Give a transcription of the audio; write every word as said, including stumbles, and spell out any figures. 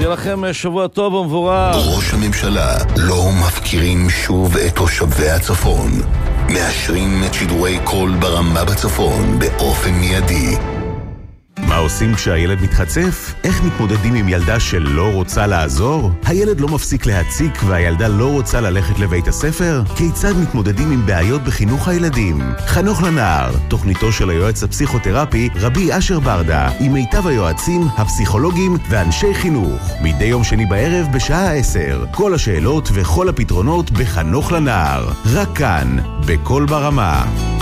יהיה לכם שבוע טוב ומבורך. ראש הממשלה, לא מפקירים שוב את תושבי הצפון. מאשרים את שידורי קול ברמה בצפון באופן מיידי. מה עושים כשהילד מתחצף? איך מתמודדים עם ילדה שלא רוצה לעזור? הילד לא מפסיק להציק והילדה לא רוצה ללכת לבית הספר? כיצד מתמודדים עם בעיות בחינוך הילדים? חנוך לנער, תוכניתו של היועץ הפסיכותרפי רבי אשר ברדה, עם מיטב היועצים, הפסיכולוגים ואנשי חינוך. מדי יום שני בערב בשעה עשר. כל השאלות וכל הפתרונות בחנוך לנער. רק כאן, בכל ברמה.